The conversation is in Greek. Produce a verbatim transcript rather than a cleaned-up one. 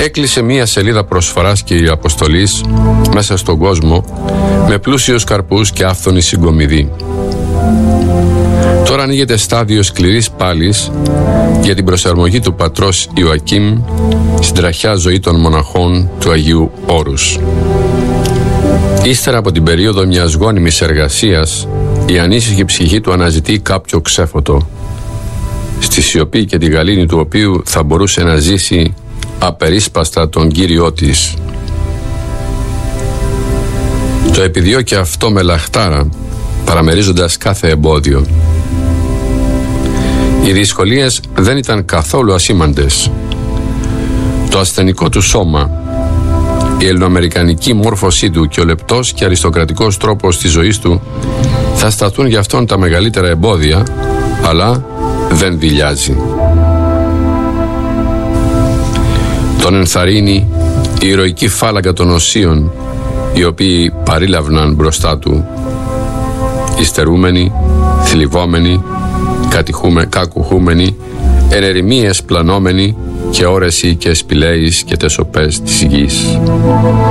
Έκλεισε μία σελίδα προσφοράς και αποστολής μέσα στον κόσμο με πλούσιους καρπούς και άφθονη συγκομιδή. Τώρα ανοίγεται στάδιο σκληρής πάλης για την προσαρμογή του πατρός Ιωακήμ στην τραχιά ζωή των μοναχών του Αγίου Όρους. Ύστερα από την περίοδο μιας γόνιμης εργασίας, η ανήσυχη ψυχή του αναζητεί κάποιο ξέφωτο, στη σιωπή και τη γαλήνη του οποίου θα μπορούσε να ζήσει απερίσπαστα τον Κύριό της. Το επιδιώκει αυτό με λαχτάρα, παραμερίζοντας κάθε εμπόδιο. Οι δυσκολίες δεν ήταν καθόλου ασήμαντες. Το ασθενικό του σώμα, η ελληνοαμερικανική μόρφωσή του και ο λεπτός και αριστοκρατικός τρόπος της ζωής του θα σταθούν για αυτόν τα μεγαλύτερα εμπόδια, αλλά δεν δειλιάζει. Τον ενθαρρύνει η ηρωική φάλαγγα των οσίων, οι οποίοι παρήλαβναν μπροστά του, υστερούμενοι, θλιβόμενοι, κακουχούμενοι, ενερημίες πλανόμενοι και όρεση και σπηλαίεις και τεσοπές της γης.